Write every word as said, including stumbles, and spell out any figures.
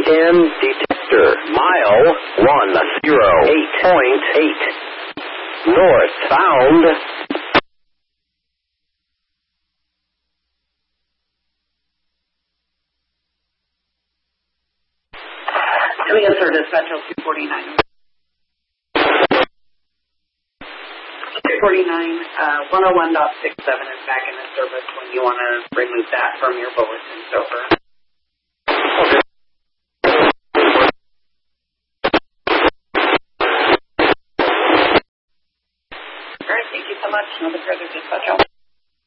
ten detector. Mile one zero eight point eight. Northbound. Can we answer dispatch two forty-nine? two forty-nine, uh, one oh one point six seven is back in the service when you want to remove that from your bulletins over. Okay. All right, thank you so much. No further dispatch.